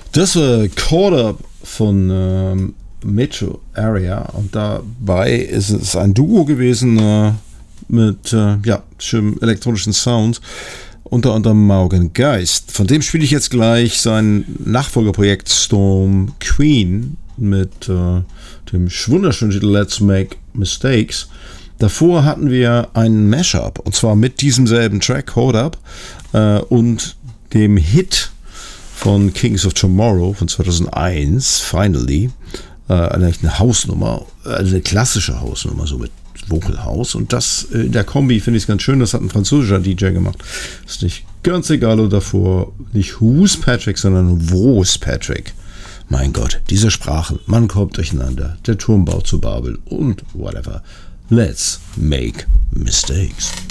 Das war Caught Up von Metro Area und dabei ist es ein Duo gewesen mit schönem elektronischen Sound, unter anderem Morgan Geist. Von dem spiele ich jetzt gleich sein Nachfolgerprojekt Storm Queen mit dem wunderschönen Titel Let's Make Mistakes. Davor hatten wir einen Mashup und zwar mit diesem selben Track Caught Up und dem Hit von Kings of Tomorrow von 2001, Finally, eine Hausnummer, eine klassische Hausnummer, so mit Vocal House. Und das in der Kombi finde ich ganz schön, das hat ein französischer DJ gemacht. Ist nicht ganz egal, oder davor nicht Who's Patrick, sondern Wo's Patrick. Mein Gott, diese Sprachen, man kommt durcheinander, der Turmbau zu Babel und whatever. Let's make mistakes.